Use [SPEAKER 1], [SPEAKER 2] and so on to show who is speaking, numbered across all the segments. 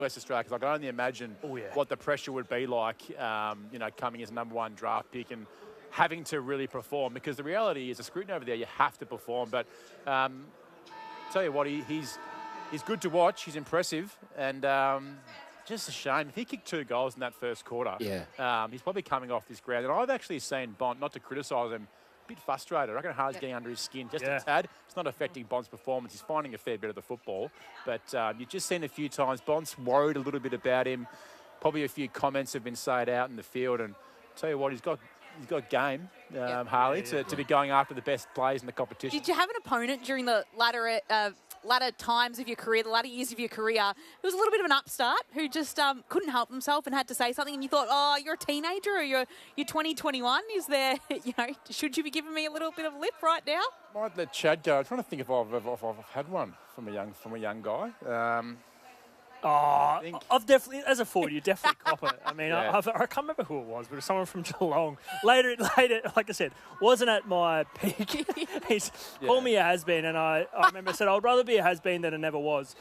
[SPEAKER 1] West Australia, because I can only imagine what the pressure would be like, coming as number one draft pick and having to really perform. Because the reality is, a scrutiny over there, you have to perform. But tell you what, he's good to watch. He's impressive, and just a shame. If he kicked 2 goals in that first quarter, he's probably coming off this ground. And I've actually seen Bont, not to criticise him, a bit frustrated. I reckon Harley's getting under his skin just a tad. It's not affecting Bont's performance. He's finding a fair bit of the football. But you've just seen a few times, Bont's worried a little bit about him. Probably a few comments have been said out in the field. And tell you what, he's got game, Harley, to be going after the best players in the competition.
[SPEAKER 2] Did you have an opponent during the latter times of your career, the latter years of your career, who was a little bit of an upstart, who just couldn't help himself and had to say something, and you thought, oh, you're a teenager or you're 20, 21? Is there, should you be giving me a little bit of lip right now?
[SPEAKER 1] Might let Chad go. I'm trying to think if I've had one from a young guy.
[SPEAKER 3] I've definitely, as a forward, you definitely cop it. I mean, I can't remember who it was, but it was someone from Geelong. Later, like I said, wasn't at my peak. He's called me a has-been, and I remember I said, I'd rather be a has-been than a never was.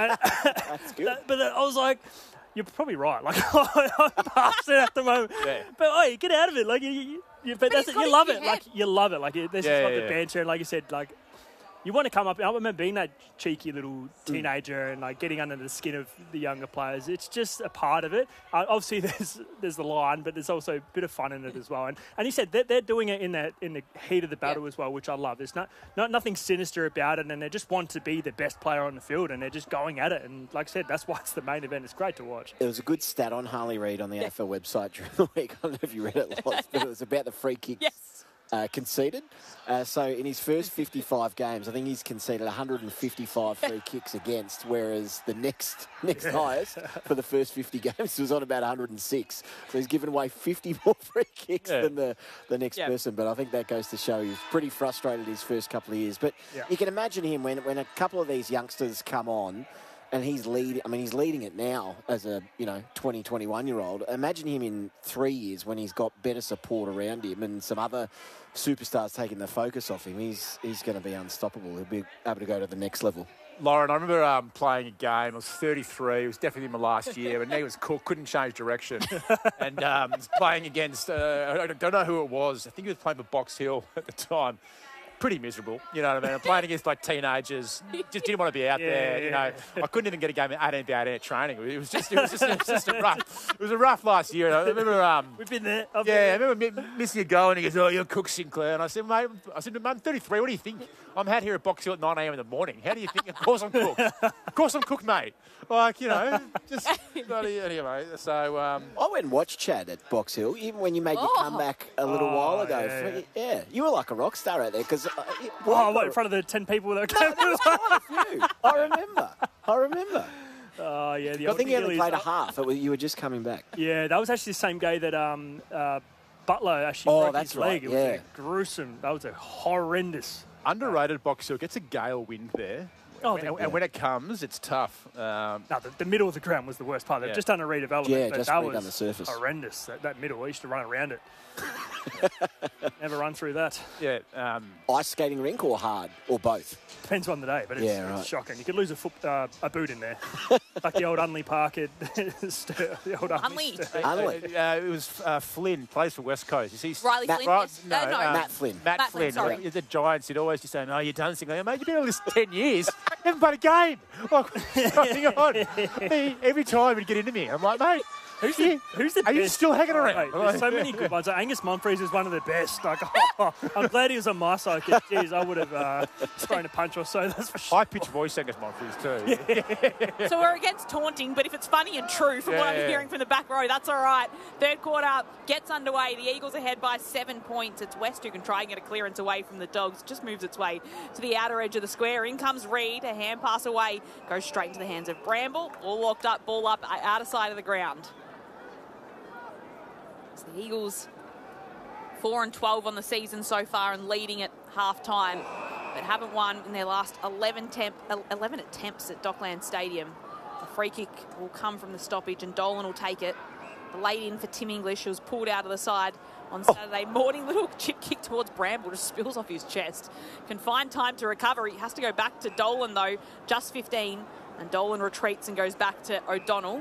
[SPEAKER 4] That's good.
[SPEAKER 3] But I was like, you're probably right. Like, I'm past it at the moment. Yeah. But, get out of it. Like, you love it. Like, you love it. Like, this is like the banter, and like you said, like, you want to come up. I remember being that cheeky little teenager and like getting under the skin of the younger players. It's just a part of it. Obviously, there's the line, but there's also a bit of fun in it as well. And he said that they're doing it in the heat of the battle as well, which I love. There's nothing sinister about it, and they just want to be the best player on the field, and they're just going at it. And like I said, that's why it's the main event. It's great to watch.
[SPEAKER 4] There was a good stat on Harley Reid on the AFL website during the week. I don't know if you read it, Loz, but it was about the free kicks.
[SPEAKER 2] Yes.
[SPEAKER 4] Conceded. So in his first 55 games, I think he's conceded 155 free kicks against, whereas the next highest for the first 50 games was on about 106. So he's given away 50 more free kicks than the next person. But I think that goes to show he's pretty frustrated his first couple of years. But you can imagine him when a couple of these youngsters come on, and he's leading it now as a 20, 21-year-old. Imagine him in 3 years when he's got better support around him and some other superstars taking the focus off him. He's going to be unstoppable. He'll be able to go to the next level.
[SPEAKER 1] Lauren, I remember playing a game. I was 33. It was definitely my last year. And he was cooked, couldn't change direction. And was playing against, I don't know who it was. I think he was playing for Box Hill at the time. Pretty miserable, you know what I mean? I'm playing against like teenagers, just didn't want to be out there. I couldn't even get a game at 18 training. It was just a rough. It was a rough last year. I remember.
[SPEAKER 3] We've been there.
[SPEAKER 1] I remember missing a goal, and he goes, "Oh, you're Cook, Sinclair." And I said, "Mate, I'm 33. What do you think? I'm out here at Box Hill at 9 a.m. in the morning. How do you think? Of course I'm Cook. Of course I'm Cook, mate. Like just bloody anyway." So
[SPEAKER 4] I went and watched Chad at Box Hill, even when you made your comeback a little while ago. You were like a rock star out there because.
[SPEAKER 3] In front of the 10 people that came.
[SPEAKER 4] There was quite a few. I remember.
[SPEAKER 3] Oh, yeah.
[SPEAKER 4] I think you only played a half. You were just coming back.
[SPEAKER 3] Yeah, that was actually the same game that Butler actually broke his leg. It was gruesome. That was a horrendous.
[SPEAKER 1] Underrated Box Hill. Gets a gale wind there. And when it comes, it's tough.
[SPEAKER 3] The middle of the ground was the worst part. They've just done a redevelopment.
[SPEAKER 4] Yeah,
[SPEAKER 3] but
[SPEAKER 4] just
[SPEAKER 3] that
[SPEAKER 4] redone
[SPEAKER 3] was
[SPEAKER 4] the surface.
[SPEAKER 3] Horrendous. That middle, I used to run around it. Never run through that.
[SPEAKER 1] Yeah.
[SPEAKER 4] Ice skating rink or hard or both?
[SPEAKER 3] Depends on the day, but it's shocking. You could lose a boot in there, like the old Unley Park at the old
[SPEAKER 2] Unley.
[SPEAKER 1] It was Flynn, plays for West Coast. You see,
[SPEAKER 2] Riley Flynn?
[SPEAKER 4] Matt Flynn.
[SPEAKER 2] Matt Flynn, sorry.
[SPEAKER 1] The Giants, he'd always just say, "No, you've done something." Mate, you've been on this 10 years. You haven't played a game. Like, what's going on? Every time he'd get into me, I'm like, mate. Who's the
[SPEAKER 3] best?
[SPEAKER 1] Are you still hanging around?
[SPEAKER 3] Mate, there's so many good ones. Angus Mumphreys is one of the best. Like, I'm glad he was on my side because, geez, I would have thrown a punch or so. That's for sure.
[SPEAKER 1] High-pitched voice Angus Mumphreys too.
[SPEAKER 2] So we're against taunting, but if it's funny and true from what I'm hearing from the back row, that's all right. Third quarter gets underway. The Eagles ahead by 7 points. It's West who can try and get a clearance away from the Dogs. Just moves its way to the outer edge of the square. In comes Reid. A hand pass away. Goes straight into the hands of Bramble. All locked up. Ball up. Outer side of the ground. The Eagles 4-12 on the season so far and leading at half-time, but haven't won in their last 11 attempts at Dockland Stadium. The free kick will come from the stoppage and Dolan will take it. The late in for Tim English, who was pulled out of the side on Saturday morning. Little chip kick towards Bramble, just spills off his chest. Can find time to recover. He has to go back to Dolan, though, just 15. And Dolan retreats and goes back to O'Donnell.